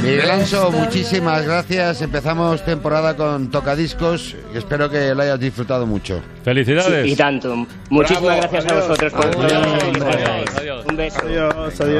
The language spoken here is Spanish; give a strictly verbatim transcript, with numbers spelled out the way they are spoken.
Miguel Anso, muchísimas gracias. Empezamos temporada con Tocadiscos. Espero que lo hayas disfrutado mucho. Felicidades. Sí, y tanto. Muchísimas Bravo, gracias adiós. a vosotros por todo. Adiós. Adiós. Un beso. Adiós, adiós.